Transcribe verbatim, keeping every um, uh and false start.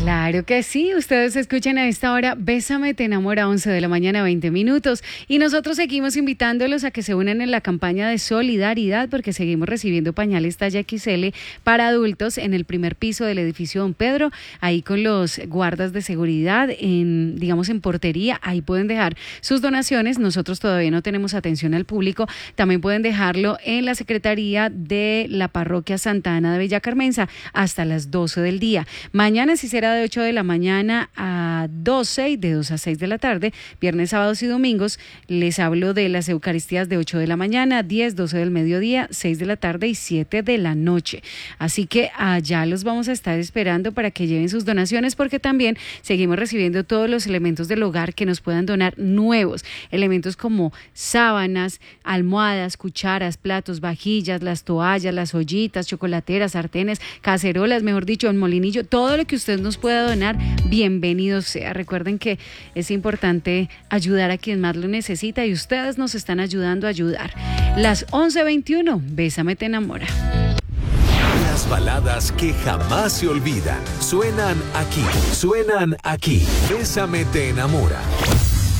Claro que sí, ustedes escuchan a esta hora Bésame, te enamora, once de la mañana, veinte minutos. Y nosotros seguimos invitándolos a que se unan en la campaña de solidaridad porque seguimos recibiendo pañales talla equis ele para adultos en el primer piso del edificio Don Pedro, ahí con los guardas de seguridad, en digamos en portería, ahí pueden dejar sus donaciones. Nosotros todavía no tenemos atención al público, también pueden dejarlo en la Secretaría de la Parroquia Santa Ana de Villa Carmenza hasta las doce del día. Mañana sí será de ocho de la mañana a doce y de dos a seis de la tarde, viernes, sábados y domingos. Les hablo de las Eucaristías de ocho de la mañana, diez, doce del mediodía, seis de la tarde y siete de la noche. Así que allá los vamos a estar esperando para que lleven sus donaciones, porque también seguimos recibiendo todos los elementos del hogar que nos puedan donar nuevos, elementos como sábanas, almohadas, cucharas, platos, vajillas, las toallas, las ollitas, chocolateras, sartenes, cacerolas, mejor dicho, un molinillo, todo lo que usted nos pueda donar, bienvenido sea. Recuerden que es importante ayudar a quien más lo necesita y ustedes nos están ayudando a ayudar. Las once veintiuno, Bésame, te enamora. Las baladas que jamás se olvidan suenan aquí, suenan aquí. Bésame, te enamora.